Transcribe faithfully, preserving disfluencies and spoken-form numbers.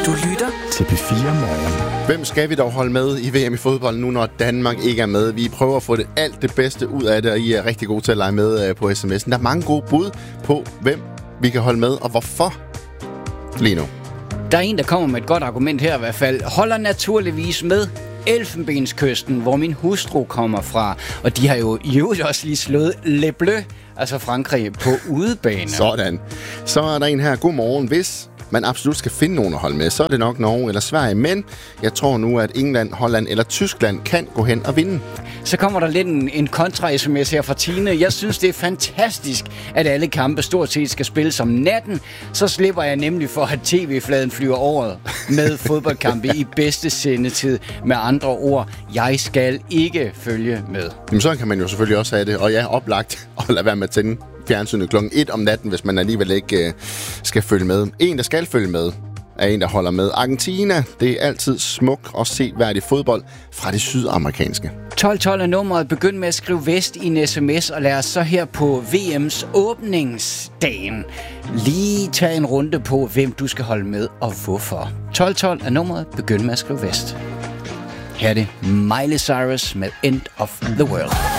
Du lytter til P fire Morgen. Hvem skal vi dog holde med i V M i fodbold nu, når Danmark ikke er med? Vi prøver at få det alt det bedste ud af det, og I er rigtig gode til at lege med på sms'en. Der er mange gode bud på, hvem vi kan holde med, og hvorfor lige nu. Der er en, der kommer med et godt argument her i hvert fald. Holder naturligvis med Elfenbenskysten, hvor min hustru kommer fra. Og de har jo i øvrigt også lige slået Le Bleu, altså Frankrig, på udebane. Sådan. Så er der en her. Godmorgen. Hvis man absolut skal finde nogen at holde med, så er det nok Norge eller Sverige. Men jeg tror nu, at England, Holland eller Tyskland kan gå hen og vinde. Så kommer der lidt en, en kontra-sms her fra Tine. Jeg synes, det er fantastisk, at alle kampe stort set skal spilles om natten. Så slipper jeg nemlig for, at tv-fladen flyver over med fodboldkampe i bedste sendetid. Med andre ord, jeg skal ikke følge med. Jamen, så kan man jo selvfølgelig også have det. Og ja, oplagt at lade være med at tænde fjernsynet klokken et om natten, hvis man alligevel ikke øh, skal følge med. En, der skal følge med, er en, der holder med. Argentina, det er altid smuk og seværdig fodbold fra det sydamerikanske. tolv tolv er nummeret. Begynd med at skrive vest i en sms, og lad os så her på V M's åbningsdagen lige tage en runde på, hvem du skal holde med og hvorfor. tolv tolv er nummeret. Begynd med at skrive vest. Her er det Miley Cyrus med End of the World.